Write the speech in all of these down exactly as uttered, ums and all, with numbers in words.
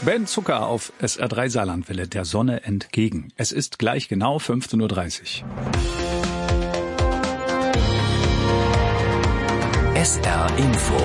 Ben Zucker auf S R drei Saarlandwelle, der Sonne entgegen. Es ist gleich genau fünfzehn Uhr dreißig. S R Info.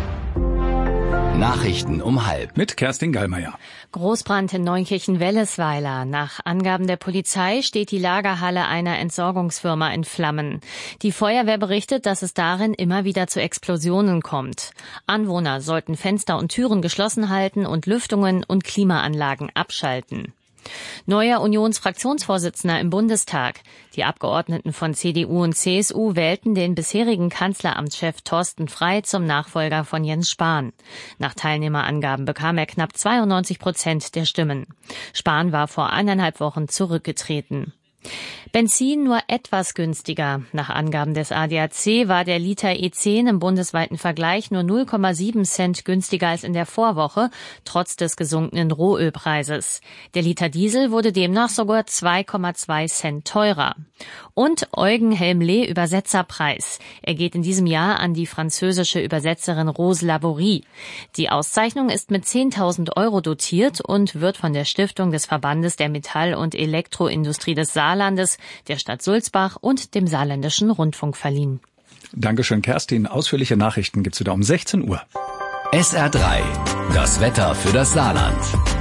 Nachrichten um halb. Mit Kerstin Gallmeier. Großbrand in Neunkirchen-Wellesweiler. Nach Angaben der Polizei steht die Lagerhalle einer Entsorgungsfirma in Flammen. Die Feuerwehr berichtet, dass es darin immer wieder zu Explosionen kommt. Anwohner sollten Fenster und Türen geschlossen halten und Lüftungen und Klimaanlagen abschalten. Neuer Unionsfraktionsvorsitzender im Bundestag. Die Abgeordneten von C D U und C S U wählten den bisherigen Kanzleramtschef Thorsten Frey zum Nachfolger von Jens Spahn. Nach Teilnehmerangaben bekam er knapp zweiundneunzig Prozent der Stimmen. Spahn war vor eineinhalb Wochen zurückgetreten. Benzin nur etwas günstiger. Nach Angaben des A D A C war der Liter E zehn im bundesweiten Vergleich nur null Komma sieben Cent günstiger als in der Vorwoche, trotz des gesunkenen Rohölpreises. Der Liter Diesel wurde demnach sogar zwei Komma zwei Cent teurer. Und Eugen Helmle Übersetzerpreis. Er geht in diesem Jahr an die französische Übersetzerin Rose Laborie. Die Auszeichnung ist mit zehntausend Euro dotiert und wird von der Stiftung des Verbandes der Metall- und Elektroindustrie des Saarlandes, der Stadt Sulzbach und dem Saarländischen Rundfunk verliehen. Dankeschön, Kerstin. Ausführliche Nachrichten gibt's wieder um sechzehn Uhr. S R drei. Das Wetter für das Saarland.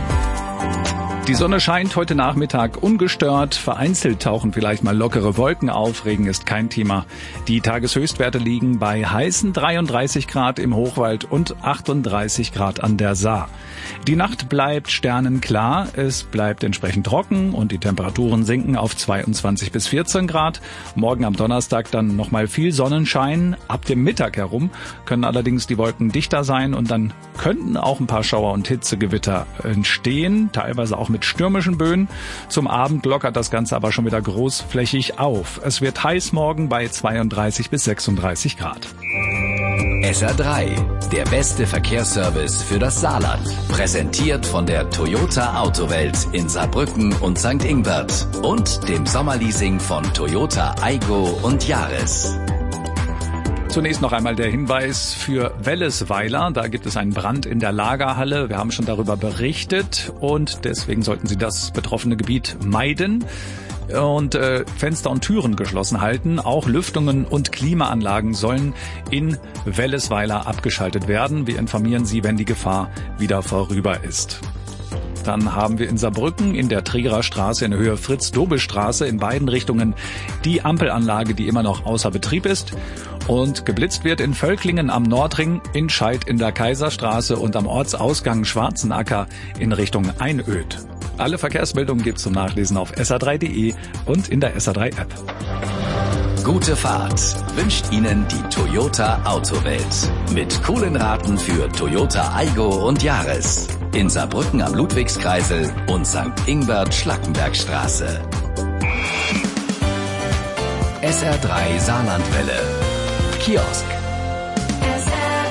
Die Sonne scheint heute Nachmittag ungestört. Vereinzelt tauchen vielleicht mal lockere Wolken auf. Regen ist kein Thema. Die Tageshöchstwerte liegen bei heißen dreiunddreißig Grad im Hochwald und achtunddreißig Grad an der Saar. Die Nacht bleibt sternenklar. Es bleibt entsprechend trocken und die Temperaturen sinken auf zweiundzwanzig bis vierzehn Grad. Morgen am Donnerstag dann nochmal viel Sonnenschein. Ab dem Mittag herum können allerdings die Wolken dichter sein und dann könnten auch ein paar Schauer und Hitzegewitter entstehen. Teilweise auch mit stürmischen Böen. Zum Abend lockert das Ganze aber schon wieder großflächig auf. Es wird heiß morgen bei zweiunddreißig bis sechsunddreißig Grad. S R drei, der beste Verkehrsservice für das Saarland. Präsentiert von der Toyota Autowelt in Saarbrücken und Sankt Ingbert und dem Sommerleasing von Toyota Aygo und Yaris. Zunächst noch einmal der Hinweis für Wellesweiler. Da gibt es einen Brand in der Lagerhalle. Wir haben schon darüber berichtet und deswegen sollten Sie das betroffene Gebiet meiden und äh, Fenster und Türen geschlossen halten. Auch Lüftungen und Klimaanlagen sollen in Wellesweiler abgeschaltet werden. Wir informieren Sie, wenn die Gefahr wieder vorüber ist. Dann haben wir in Saarbrücken in der Trierer Straße in der Höhe Fritz-Dobel-Straße in beiden Richtungen die Ampelanlage, die immer noch außer Betrieb ist. Und geblitzt wird in Völklingen am Nordring, in Scheid in der Kaiserstraße und am Ortsausgang Schwarzenacker in Richtung Einöd. Alle Verkehrsmeldungen gibt's zum Nachlesen auf S R drei Punkt de und in der S R drei App. Gute Fahrt wünscht Ihnen die Toyota Autowelt. Mit coolen Raten für Toyota Aygo und Yaris. In Saarbrücken am Ludwigskreisel und Sankt Ingbert-Schlackenbergstraße. S R drei Saarlandwelle. Kiosk. S R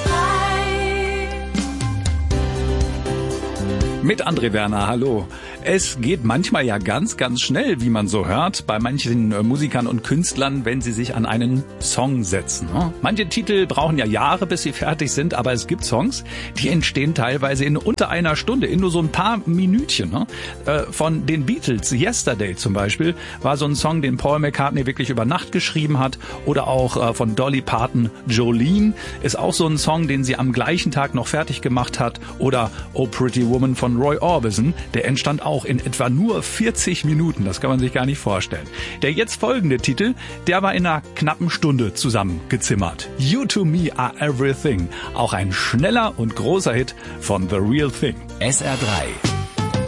drei. Mit André Werner, hallo. Es geht manchmal ja ganz, ganz schnell, wie man so hört, bei manchen äh, Musikern und Künstlern, wenn sie sich an einen Song setzen. Ne? Manche Titel brauchen ja Jahre, bis sie fertig sind, aber es gibt Songs, die entstehen teilweise in unter einer Stunde, in nur so ein paar Minütchen. Ne? Äh, von den Beatles, Yesterday zum Beispiel, war so ein Song, den Paul McCartney wirklich über Nacht geschrieben hat. Oder auch äh, von Dolly Parton, Jolene, ist auch so ein Song, den sie am gleichen Tag noch fertig gemacht hat. Oder Oh Pretty Woman von Roy Orbison, der entstand auch Auch in etwa nur vierzig Minuten, das kann man sich gar nicht vorstellen. Der jetzt folgende Titel, der war in einer knappen Stunde zusammengezimmert. You to Me Are Everything, auch ein schneller und großer Hit von The Real Thing. S R drei.